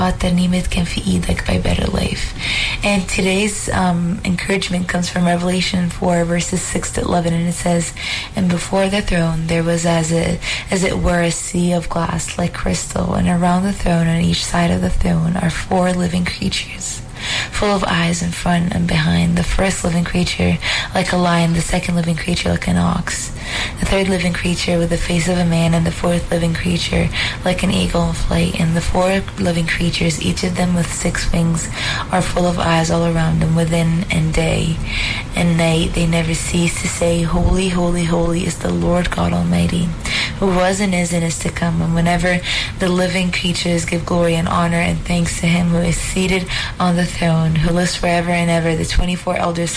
ترنيمة كان في إيدك by Better Life. And today's encouragement comes from Revelation 4 verses 6 to 11, and it says, and before the throne there was as it were a sea of glass like crystal, and around the throne on each side of the throne are 4 living creatures, full of eyes in front and behind. The first living creature like a lion, the second living creature like an ox, the third living creature with the face of a man, and the fourth living creature like an eagle in flight. And the 4 living creatures, each of them with 6 wings, are full of eyes all around them, within and day and night. They never cease to say, Holy, holy, holy is the Lord God Almighty, who was and is to come. And whenever the living creatures give glory and honor and thanks to him who is seated on the throne, who lives forever and ever, the 24 elders